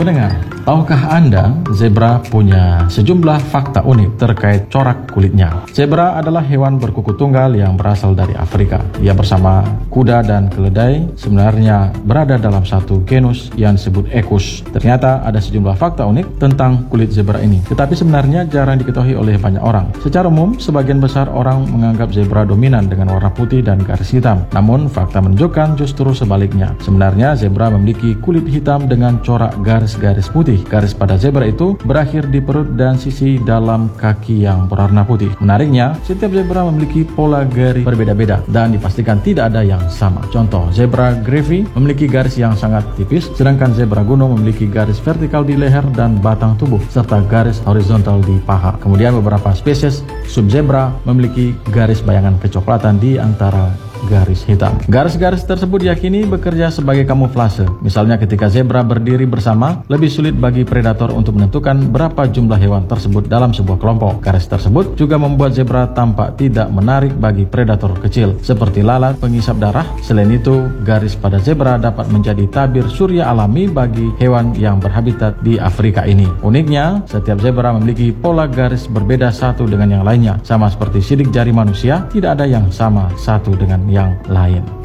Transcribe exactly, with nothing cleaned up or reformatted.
pendengar, tahukah Anda zebra punya sejumlah fakta unik terkait corak kulitnya? Zebra adalah hewan berkuku tunggal yang berasal dari Afrika. Ia bersama kuda dan keledai sebenarnya berada dalam satu genus yang disebut Equus. Ternyata ada sejumlah fakta unik tentang kulit zebra ini, tetapi sebenarnya jarang diketahui oleh banyak orang. Secara umum, sebagian besar orang menganggap zebra dominan dengan warna putih dan garis hitam. Namun, fakta menunjukkan justru sebaliknya. Sebenarnya zebra memiliki kulit hitam dengan corak garis-garis putih. Garis pada zebra itu berakhir di perut dan sisi dalam kaki yang berwarna putih. Menariknya, setiap zebra memiliki pola garis berbeda-beda dan dipastikan tidak ada yang sama. Contoh, zebra Grevy's memiliki garis yang sangat tipis, sedangkan zebra gunung memiliki garis vertikal di leher dan batang tubuh, serta garis horizontal di paha. Kemudian beberapa spesies subzebra memiliki garis bayangan kecoklatan di antara garis hitam. Garis-garis tersebut diyakini bekerja sebagai kamuflase. Misalnya ketika zebra berdiri bersama, lebih sulit bagi predator untuk menentukan berapa jumlah hewan tersebut dalam sebuah kelompok. Garis tersebut juga membuat zebra tampak tidak menarik bagi predator kecil, seperti lalat pengisap darah. Selain itu, garis pada zebra dapat menjadi tabir surya alami bagi hewan yang berhabitat di Afrika ini. Uniknya, setiap zebra memiliki pola garis berbeda satu dengan yang lainnya. Sama seperti sidik jari manusia, tidak ada yang sama satu dengan yang lain.